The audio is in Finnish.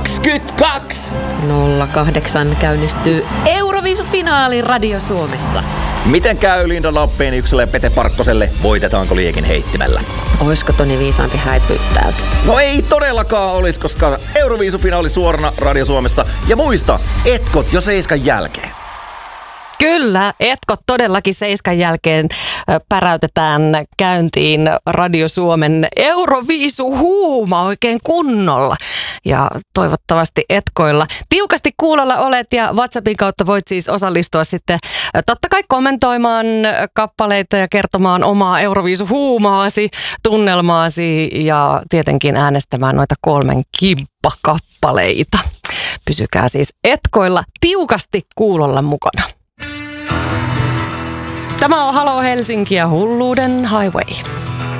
22! 08 käynnistyy Euroviisufinaali Radio Suomessa. Miten käy Linda Lampeniukselle ja Pete Parkkoselle? Voitetaanko liekin heittimellä? Oisko Toni viisaampi häipyä täältä? No ei todellakaan olisi, koska Euroviisufinaali suorana Radio Suomessa. Ja muista, etkot jo 7 jälkeen. Kyllä, etkot todellakin 7 jälkeen päräytetään käyntiin Radio Suomen Euroviisuhuuma oikein kunnolla. Ja toivottavasti etkoilla. Tiukasti kuulolla olet ja WhatsAppin kautta voit siis osallistua sitten totta kai kommentoimaan kappaleita ja kertomaan omaa Euroviisuhuumaasi, tunnelmaasi ja tietenkin äänestämään noita 3 kimppakappaleita. Pysykää siis etkoilla tiukasti kuulolla mukana. Tämä on Halo Helsinki ja Hulluuden Highway.